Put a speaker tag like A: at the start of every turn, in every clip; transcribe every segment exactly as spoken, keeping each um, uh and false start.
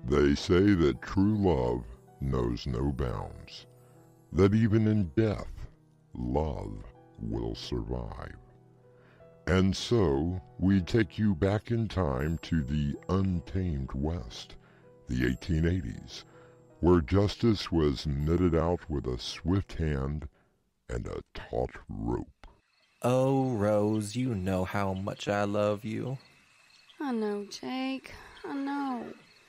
A: They say that true love knows no bounds, that even in death, love will survive. And so, we take you back in time to the untamed West, the eighteen eighties, where justice was meted out with a swift hand and a taut rope.
B: Oh, Rose, you know how much I love you.
C: I know, Jake. I know.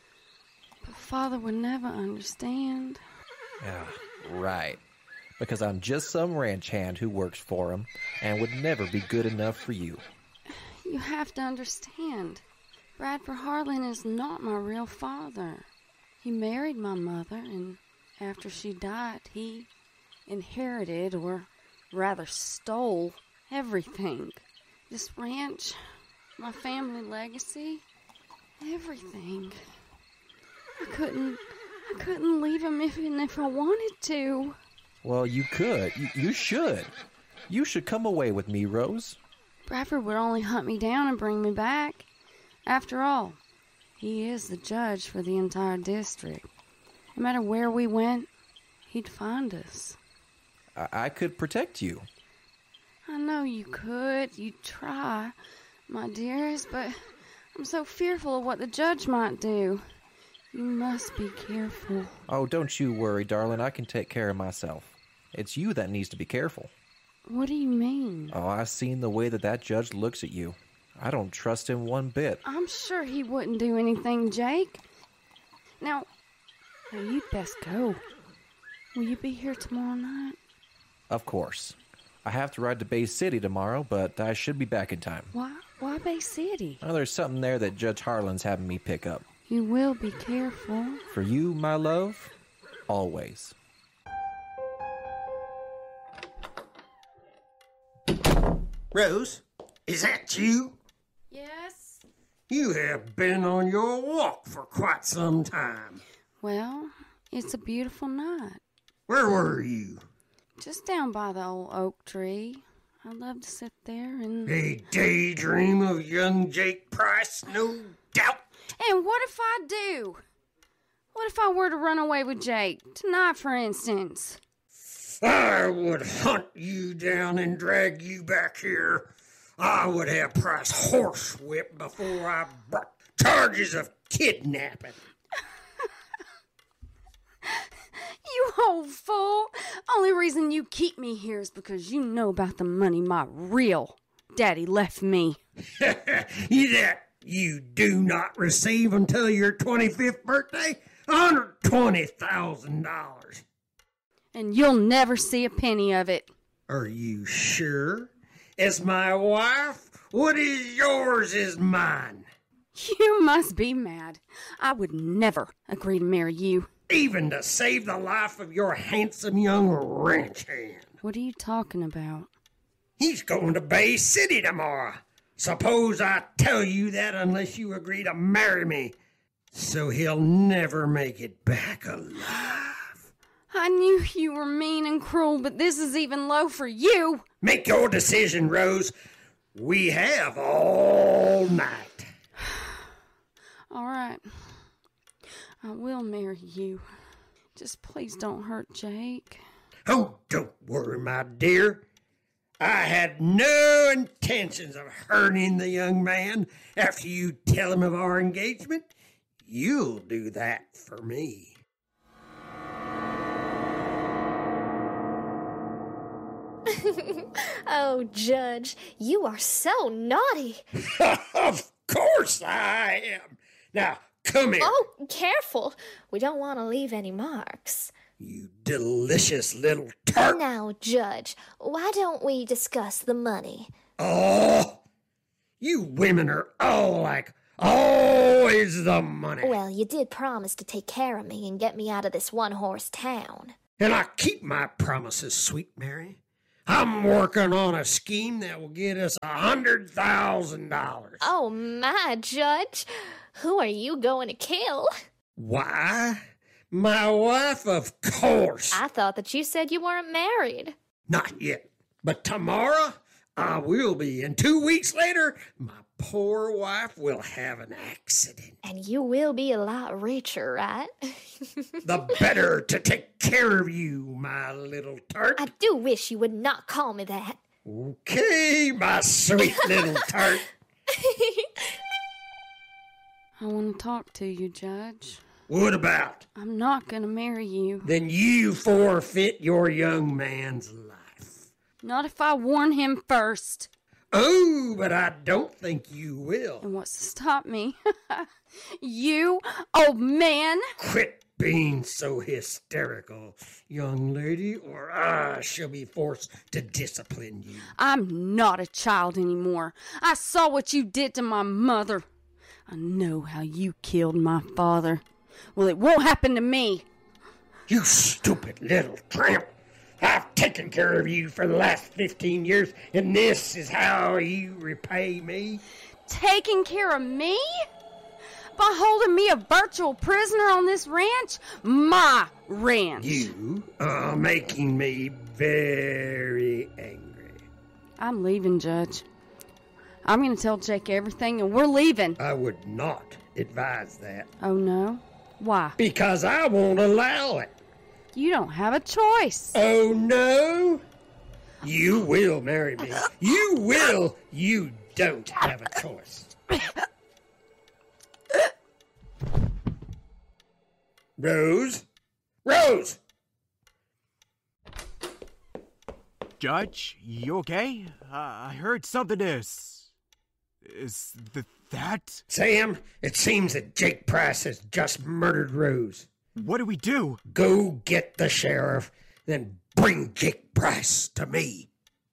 C: But Father would never understand.
B: Yeah, right. Because I'm just some ranch hand who works for him and would never be good enough for you.
C: You have to understand. Bradford Harlan is not my real father. He married my mother, and after she died, he inherited, or rather stole, everything. This ranch, my family legacy, everything. I couldn't, I couldn't leave him even if I wanted to.
B: Well, you could. You, you should. You should come away with me, Rose.
C: Bradford would only hunt me down and bring me back. After all, he is the judge for the entire district. No matter where we went, he'd find us.
B: I, I could protect you.
C: I know you could. You'd try, my dearest, but I'm so fearful of what the judge might do. You must be careful.
B: Oh, don't you worry, darling. I can take care of myself. It's you that needs to be careful.
C: What do you mean?
B: Oh, I've seen the way that that judge looks at you. I don't trust him one bit.
C: I'm sure he wouldn't do anything, Jake. Now, now you'd best go. Will you be here tomorrow night?
B: Of course. I have to ride to Bay City tomorrow, but I should be back in time.
C: Why, why Bay City?
B: Oh, there's something there that Judge Harlan's having me pick up.
C: You will be careful.
B: For you, my love, always.
D: Rose, is that you?
C: Yes?
D: You have been on your walk for quite some time.
C: Well, it's a beautiful night.
D: Where were you?
C: Just down by the old oak tree. I love to sit there and...
D: A daydream of young Jake Price, no doubt.
C: And what if I do? What if I were to run away with Jake? Tonight, for instance.
D: I would hunt you down and drag you back here. I would have Price horsewhipped before I brought charges of kidnapping.
C: You old fool. Only reason you keep me here is because you know about the money my real daddy left me.
D: That you do not receive until your twenty-fifth birthday? one hundred twenty thousand dollars.
C: And you'll never see a penny of it.
D: Are you sure? As my wife, what is yours is mine.
C: You must be mad. I would never agree to marry you.
D: Even to save the life of your handsome young ranch hand.
C: What are you talking about?
D: He's going to Bay City tomorrow. Suppose I tell you that unless you agree to marry me. So he'll never make it back alive.
C: I knew you were mean and cruel, but this is even low for you.
D: Make your decision, Rose. We have all night.
C: All right. I will marry you. Just please don't hurt Jake.
D: Oh, don't worry, my dear. I had no intentions of hurting the young man. After you tell him of our engagement, you'll do that for me.
E: Oh, Judge, you are so naughty.
D: Of course I am. Now, come here.
E: Oh, careful. We don't want to leave any marks.
D: You delicious little tart.
E: Now, Judge, why don't we discuss the money?
D: Oh, you women are all like, always the money.
E: Well, you did promise to take care of me and get me out of this one-horse town.
D: And I keep my promises, sweet Mary. I'm working on a scheme that will get us a hundred thousand dollars.
E: Oh, my, Judge. Who are you going to kill?
D: Why? My wife, of course.
E: I thought that you said you weren't married.
D: Not yet. But tomorrow, I will be. And two weeks later, my poor wife will have an accident.
E: And you will be a lot richer, right?
D: The better to take care of you, my little tart.
E: I do wish you would not call me that.
D: Okay, my sweet little tart.
C: I want to talk to you, Judge.
D: What about?
C: I'm not going to marry you.
D: Then you forfeit your young man's life.
C: Not if I warn him first.
D: Oh, but I don't think you will.
C: And what's to stop me? You, old man.
D: Quit being so hysterical, young lady, or I shall be forced to discipline you.
C: I'm not a child anymore. I saw what you did to my mother. I know how you killed my father. Well, it won't happen to me.
D: You stupid little tramp. I've taken care of you for the last fifteen years, and this is how you repay me?
C: Taking care of me? By holding me a virtual prisoner on this ranch? My ranch.
D: You are making me very angry.
C: I'm leaving, Judge. I'm going to tell Jake everything, and we're leaving.
D: I would not advise that.
C: Oh, no? Why?
D: Because I won't allow it.
C: You don't have a choice.
D: Oh, no? You will marry me. You will. You don't have a choice. Rose? Rose!
F: Judge, you okay? Uh, I heard something is... Is th- that?
D: Sam, it seems that Jake Price has just murdered Rose.
F: What do we do?
D: Go get the sheriff, then bring Jake Price to me.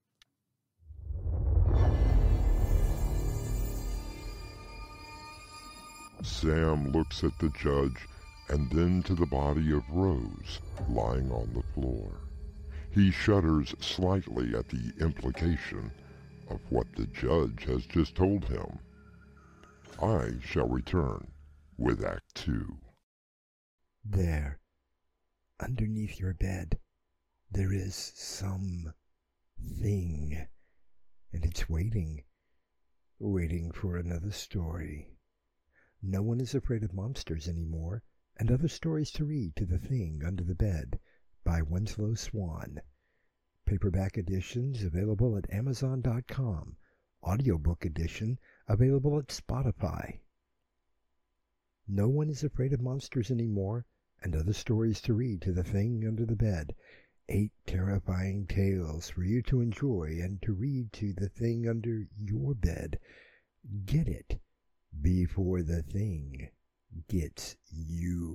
A: Sam looks at the judge and then to the body of Rose lying on the floor. He shudders slightly at the implication of what the judge has just told him. I shall return with Act Two.
G: There, underneath your bed, there is some thing, and it's waiting, waiting for another story. No one is afraid of monsters anymore, and other stories to read to The Thing Under the Bed by Winslow Swan. Paperback editions available at amazon dot com. Audiobook edition available at Spotify. No one is afraid of monsters anymore, and other stories to read to The Thing Under the Bed. Eight terrifying tales for you to enjoy and to read to The Thing Under your bed. Get it before the thing gets you.